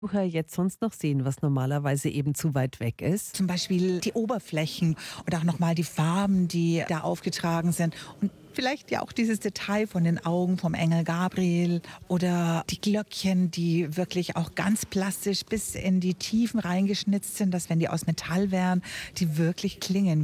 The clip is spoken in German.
Besucher jetzt sonst noch sehen, was normalerweise eben zu weit weg ist? Zum Beispiel die Oberflächen oder auch nochmal die Farben, die da aufgetragen sind. Und vielleicht ja auch dieses Detail von den Augen vom Engel Gabriel oder die Glöckchen, die wirklich auch ganz plastisch bis in die Tiefen reingeschnitzt sind, dass wenn die aus Metall wären, die wirklich klingen